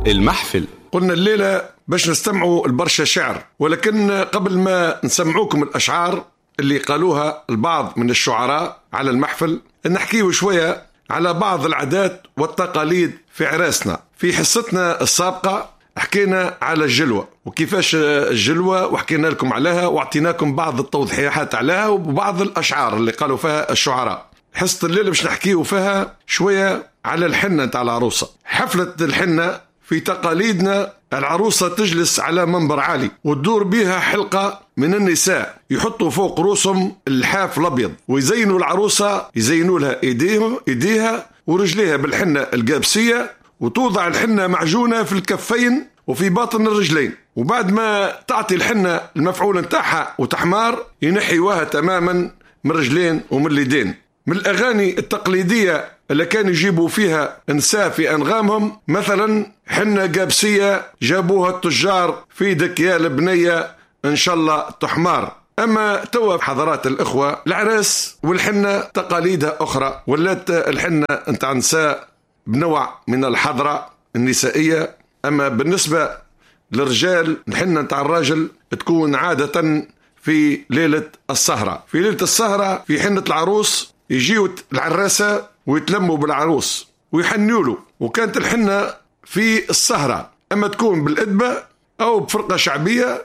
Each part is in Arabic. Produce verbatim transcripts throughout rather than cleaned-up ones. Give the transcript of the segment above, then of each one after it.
المحفل. قلنا الليلة باش نستمعوا البرشا شعر، ولكن قبل ما نسمعوكم الأشعار اللي قالوها البعض من الشعراء على المحفل، نحكيه شوية على بعض العادات والتقاليد في عراسنا. في حصتنا السابقة حكينا على الجلوة وكيفاش الجلوة، وحكينا لكم عليها واعطيناكم بعض التوضيحات عليها وبعض الأشعار اللي قالوا فيها الشعراء. حصة الليلة باش نحكيه فيها شوية على الحنة تاع العروسة. حفلة الحنة في تقاليدنا العروسة تجلس على منبر عالي وتدور بها حلقة من النساء يحطوا فوق رؤوسهم اللحاف الأبيض، ويزينوا العروسة، يزينوا لها إيديها, إيديها ورجليها بالحنة القابسية، وتوضع الحنة معجونة في الكفين وفي باطن الرجلين. وبعد ما تعطي الحنة المفعول نتاعها وتحمار ينحيوها تماما من رجلين ومن اليدين. من الأغاني التقليدية اللي كانوا يجيبوا فيها نساء في أنغامهم مثلا حنة قابسية جابوها التجار في دك يا البنية إن شاء الله تحمار. أما توا حضرات الإخوة العراس والحنة تقاليدها أخرى، ولات الحنة نتاع نساء بنوع من الحضرة النسائية. أما بالنسبة للرجال الحنة نتاع الراجل تكون عادة في ليلة السهرة. في ليلة السهرة في حنة العروس يجيوا العراسة ويتلموا بالعروس ويحنوا له، وكانت الحنة في السهرة أما تكون بالإدبة أو بفرقة شعبية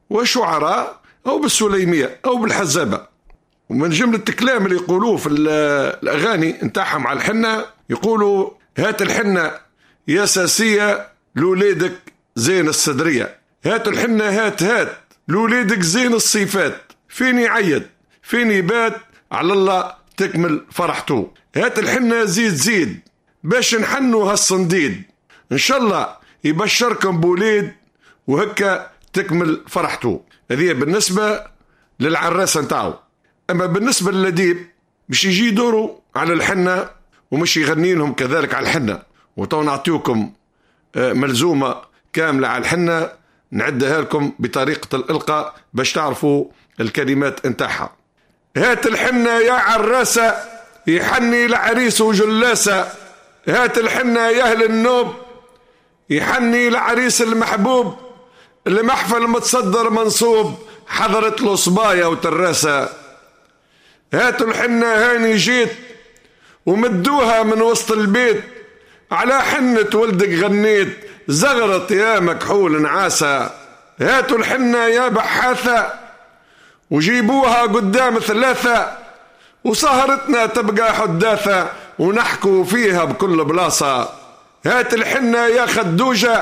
وشعراء أو بالسليمية أو بالحزابة. ومن جملة الكلام اللي يقولوه في الأغاني انتاحهم على الحنة يقولوا هات الحنة يا ساسية لوليدك زين الصدرية، هات الحنة هات هات لوليدك زين الصيفات، فيني عيد فيني بات على الله تكمل فرحته، هات الحنة زيد زيد باش نحنوا هالصنديد، إن شاء الله يبشركم بوليد وهكا تكمل فرحته. هذه بالنسبة للعراسة نتاعو. أما بالنسبة للديب مش يجي دوروا على الحنة ومش يغني لهم كذلك على الحنة. وتو نعطيكم ملزومة كاملة على الحنة نعدها لكم بطريقة الإلقاء باش تعرفوا الكلمات انتاحها. هات الحنة يا عراسة يحني لعريس وجلاسة، هات الحنة يا أهل النوب يحني لعريس المحبوب، المحفل متصدر منصوب حضرت له صبايا وتراسة، هاتوا الحنة هاني جيت ومدوها من وسط البيت، على حنة ولدك غنيت زغرت يا مكحول نعاسة، هاتوا الحنة يا بحاثة وجيبوها قدام ثلاثة وسهرتنا تبقى حداثة ونحكوا فيها بكل بلاصة، هات الحنة يا خدوجة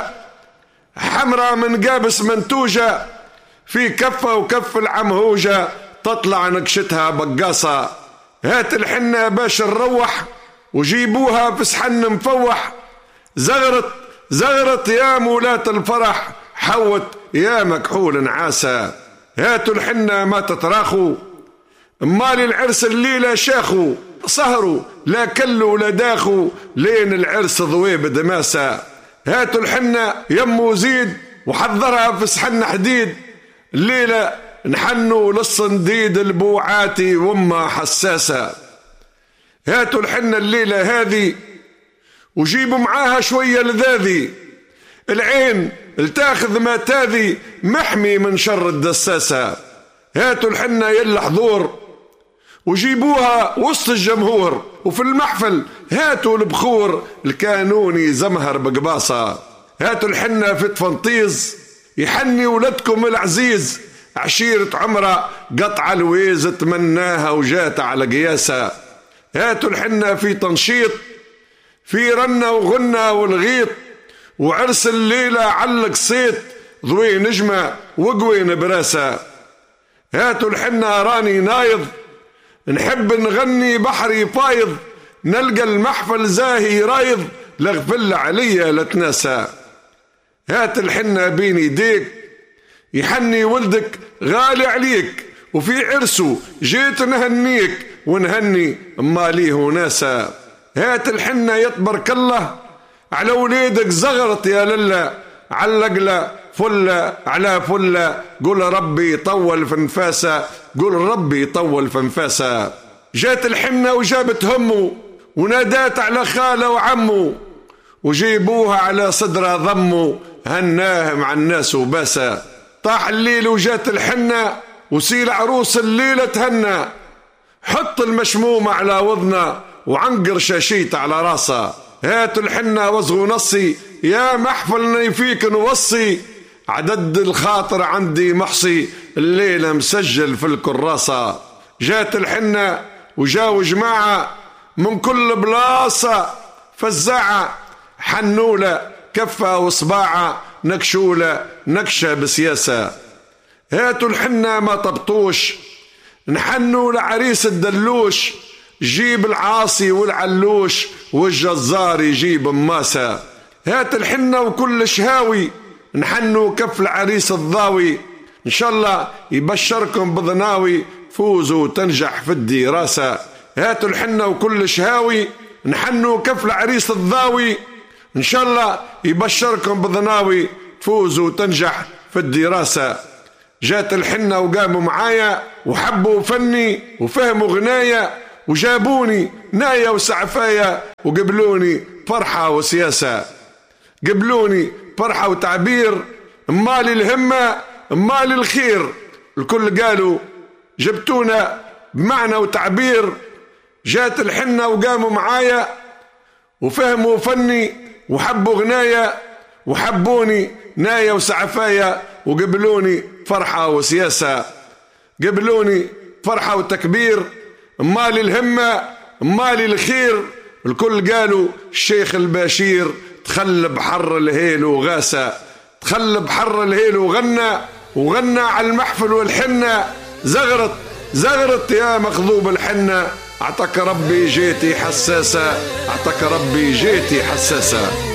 حمرة من قابس منتوجة، في كفة وكف العمهوجة تطلع نكشتها بقاصة، هات الحنة باش نروح وجيبوها في سحن مفوح، زغرت زغرت يا مولات الفرح حوت يا مكحول نعاسة، هاتوا الحنة ما تتراخوا مال العرس الليلة شاخوا، سهروا لا كلوا لا داخوا لين العرس ضويب دماسة، هاتوا الحنة يمو زيد وحضرها في سحن حديد، الليلة نحنوا للصنديد البوعاتي وما حساسة، هاتوا الحنة الليلة هذه وجيبوا معاها شوية لذاذي، العين التاخذ ما تاذي محمي من شر الدساسة، هاتوا الحنة يلا حضور وجيبوها وسط الجمهور، وفي المحفل هاتوا البخور الكانوني زمهر بقباصة، هاتوا الحنة في تفنطيز يحني ولدكم العزيز، عشيرة عمره قطع الويز تمناها وجات على قياسة، هاتوا الحنة في تنشيط في رنة وغنة والغيط، وعرس الليلة علق صيت ضوي نجمة وقوي نبراسة، هاتوا الحنة راني نايض نحب نغني بحري فايض، نلقى المحفل زاهي رايض لغفل عليا لتناسى، هات الحنة بين يديك يحني ولدك غالي عليك، وفي عرسه جيت نهنيك ونهني ماليه وناسا، هات الحنة يتبارك الله على وليدك زغرت يا للا، علق له فلة على فلة قول ربي يطول في نفاسه، قول ربي يطول في نفاسه، جات الحنة وجابت همه ونادات على خاله وعمه وجيبوها على صدرها ضموا، هناه مع الناس وباسا. طاح الليل وجات الحنة وسيل عروس الليلة تهنى، حط المشمومة على وضنا وعنقر شاشيت على راسها. هاتوا الحنة وصغوا نصي، يا محفلنا فيك نوصي، عدد الخاطر عندي محصي، الليلة مسجل في الكراسة. جات الحنة وجاو جماعة من كل بلاصة، فزاعة حنولة كفة وصباعة، نكشولة نكشة بسياسة. هاتوا الحنة ما طبطوش، نحنوا لعريس الدلوش، جيب العاصي والعلوش والجزار يجيب ماسة. هات الحنة وكل شهاوي، نحنوا كف العريس الضاوي، إن شاء الله يبشركم بضناوي، فوزوا تنجح في الدراسة. هاتوا الحنة وكل شهاوي، نحنوا كف العريس الضاوي، إن شاء الله يبشركم بضناوي، فوزوا تنجح في الدراسة. جات الحنة وقاموا معايا وحبوا فني وفهموا غناية، وجابوني ناية وسعفاية، وقبلوني فرحة وسياسة. قبلوني فرحة وتعبير، مالي الهمة مالي الخير، الكل قالوا جبتونا بمعنى وتعبير. جات الحنة وقاموا معايا وفهموا فني وحبوا غناية، وحبوني ناية وسعفاية، وقبلوني فرحة وسياسة. قبلوني فرحة وتكبير، مالي الهمة مالي الخير، الكل قالوا الشيخ البشير تخل بحر الهيل وغاسة. تخل بحر الهيل وغنى، وغنى على المحفل والحنة، زغرت زغرت يا مخضوب الحنة، اعطاك ربي جيتي حساسة، اعطاك ربي جيتي حساسة.